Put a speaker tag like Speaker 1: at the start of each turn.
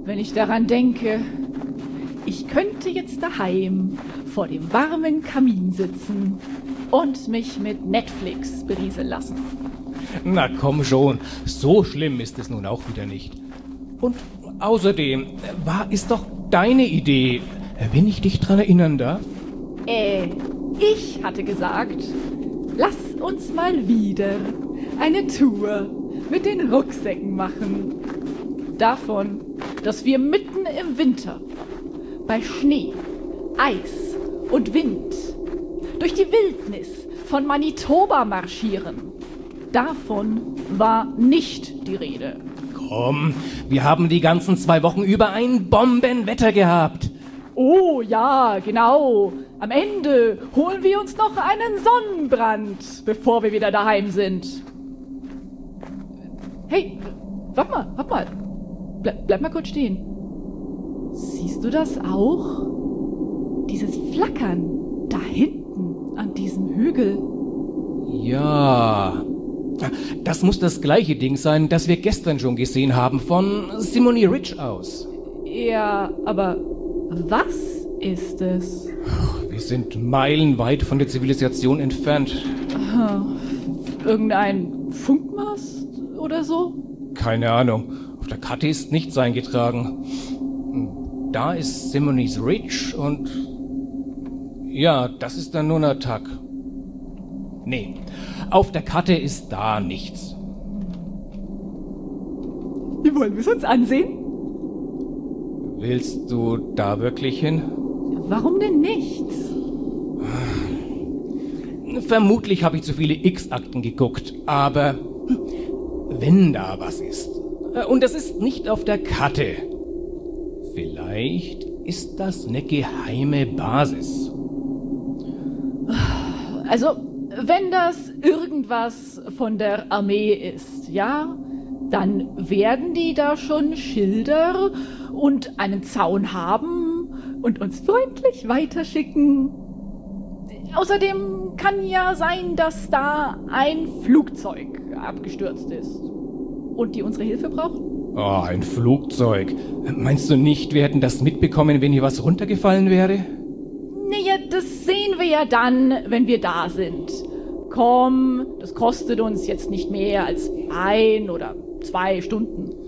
Speaker 1: wenn ich daran denke. Ich könnte jetzt daheim vor dem warmen Kamin sitzen und mich mit Netflix berieseln lassen.
Speaker 2: Na komm schon, so schlimm ist es nun auch wieder nicht. Und außerdem, ist doch deine Idee, wenn ich dich dran erinnern darf?
Speaker 1: Ich hatte gesagt, lass uns mal wieder eine Tour mit den Rucksäcken machen. Davon, dass wir mitten im Winter bei Schnee, Eis und Wind durch die Wildnis von Manitoba marschieren. Davon war nicht die Rede.
Speaker 2: Komm, wir haben die ganzen 2 Wochen über ein Bombenwetter gehabt.
Speaker 1: Oh ja, genau. Am Ende holen wir uns noch einen Sonnenbrand, bevor wir wieder daheim sind. Hey, warte mal. Bleib mal kurz stehen. Siehst du das auch? Dieses Flackern da hinten an diesem Hügel.
Speaker 2: Ja, das muss das gleiche Ding sein, das wir gestern schon gesehen haben, von Simony Ridge aus.
Speaker 1: Ja, aber was ist es?
Speaker 2: Wir sind meilenweit von der Zivilisation entfernt.
Speaker 1: Irgendein Funkmast oder so?
Speaker 2: Keine Ahnung. Auf der Karte ist nichts eingetragen. Da ist Simony's Ridge und... ja, das ist dann Nunatak. Nee, auf der Karte ist da nichts.
Speaker 1: Wie wollen wir es uns ansehen?
Speaker 2: Willst du da wirklich hin?
Speaker 1: Warum denn nicht?
Speaker 2: Vermutlich habe ich zu viele X-Akten geguckt, aber wenn da was ist, und das ist nicht auf der Karte, vielleicht ist das eine geheime Basis.
Speaker 1: Also, wenn das irgendwas von der Armee ist, ja, dann werden die da schon Schilder und einen Zaun haben und uns freundlich weiterschicken. Außerdem kann ja sein, dass da ein Flugzeug abgestürzt ist und die unsere Hilfe brauchen.
Speaker 2: Oh, ein Flugzeug. Meinst du nicht, wir hätten das mitbekommen, wenn hier was runtergefallen wäre?
Speaker 1: Naja, das sehen wir ja dann, wenn wir da sind. Komm, das kostet uns jetzt nicht mehr als 1 oder 2 Stunden.